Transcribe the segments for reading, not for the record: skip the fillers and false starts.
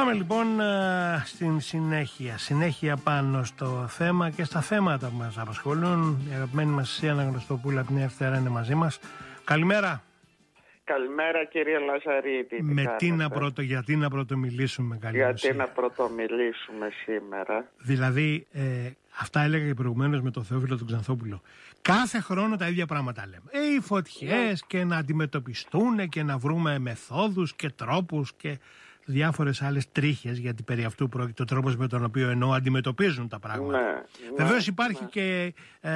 Πάμε λοιπόν στην συνέχεια πάνω στο θέμα και στα θέματα που μας απασχολούν. Η αγαπημένη μας Σία Αναγνωστοπούλου από την Νέα Φτερά είναι μαζί μας. Καλημέρα. Καλημέρα κύριε Λαζαρίτη. Γιατί να πρωτομιλήσουμε σήμερα. Δηλαδή αυτά έλεγα και προηγουμένως με τον Θεόφιλο τον Ξανθόπουλο. Κάθε χρόνο τα ίδια πράγματα λέμε. Οι φωτιές και να αντιμετωπιστούν και να βρούμε μεθόδους και τρόπους και διάφορες άλλες τρίχες, γιατί περί αυτού πρόκειται ο τρόπος με τον οποίο αντιμετωπίζουν τα πράγματα. Βεβαίως υπάρχει και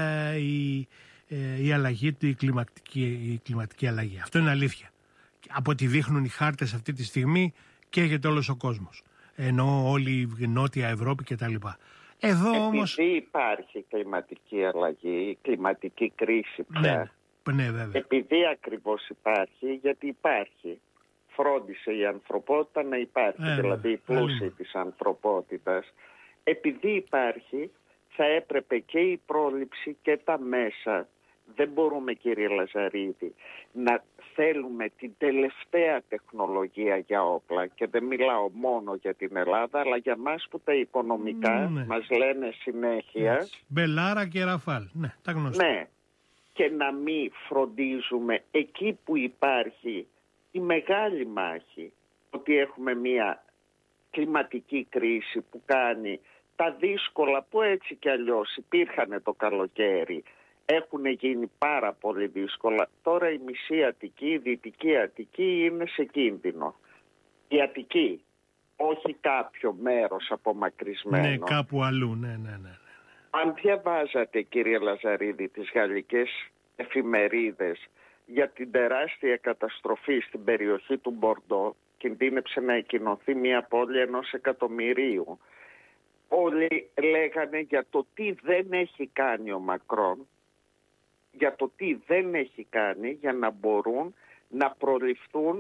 η αλλαγή, η κλιματική αλλαγή. Αυτό είναι αλήθεια. Από ό,τι δείχνουν οι χάρτες αυτή τη στιγμή καίγεται όλος ο κόσμος. Ενώ όλη η Νότια Ευρώπη κτλ. Επειδή υπάρχει κλιματική αλλαγή, κλιματική κρίση πια. Ναι, βέβαια. Επειδή ακριβώς υπάρχει, γιατί υπάρχει. Φρόντισε η ανθρωπότητα να υπάρχει, δηλαδή η πλούσιοι της ανθρωπότητας. Επειδή υπάρχει, θα έπρεπε και η πρόληψη και τα μέσα. Δεν μπορούμε, κύριε Λαζαρίδη, να θέλουμε την τελευταία τεχνολογία για όπλα, και δεν μιλάω μόνο για την Ελλάδα, αλλά για μας που τα οικονομικά μας λένε συνέχεια. Μπελάρα και Ραφάλ, τα γνωστά. Ναι, και να μην φροντίζουμε εκεί που υπάρχει η μεγάλη μάχη, ότι έχουμε μια κλιματική κρίση που κάνει τα δύσκολα που έτσι κι αλλιώς υπήρχαν το καλοκαίρι, έχουν γίνει πάρα πολύ δύσκολα. Τώρα η μισή Αττική, η δυτική Αττική είναι σε κίνδυνο. Η Αττική, όχι κάποιο μέρος απομακρυσμένο. Ναι, κάπου αλλού, ναι. Αν διαβάζατε, κύριε Λαζαρίδη, τις γαλλικές εφημερίδες για την τεράστια καταστροφή στην περιοχή του Μπορντό, κινδύνεψε να εκκοινωθεί μια πόλη 1 εκατομμυρίου. Όλοι λέγανε για το τι δεν έχει κάνει ο Μακρόν, για το τι δεν έχει κάνει για να μπορούν να προληφθούν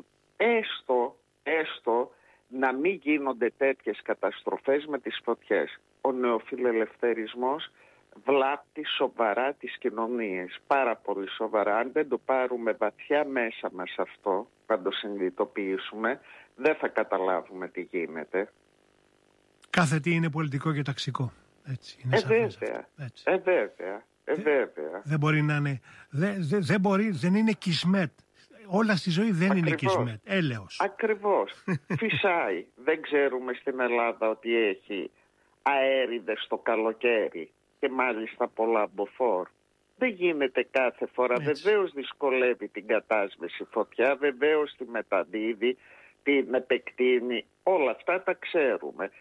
έστω να μην γίνονται τέτοιες καταστροφές με τις φωτιές. Ο νεοφιλελευθερισμός βλάπτει σοβαρά τις κοινωνίες, πάρα πολύ σοβαρά. Αν δεν το πάρουμε βαθιά μέσα μας αυτό, να το συνειδητοποιήσουμε, δεν θα καταλάβουμε τι γίνεται. Κάθε τι είναι πολιτικό και ταξικό. Έτσι, είναι βέβαια. Δεν μπορεί να είναι, δεν είναι κισμέτ. Όλα στη ζωή δεν είναι κισμέτ. Έλεος. Ακριβώς. Φυσάει. Δεν ξέρουμε στην Ελλάδα ότι έχει αέριδες το καλοκαίρι και μάλιστα πολλά μποφόρ. Δεν γίνεται κάθε φορά. Βεβαίως δυσκολεύει την κατάσβεση φωτιά, βεβαίως τη μεταδίδει, την επεκτείνει. Όλα αυτά τα ξέρουμε.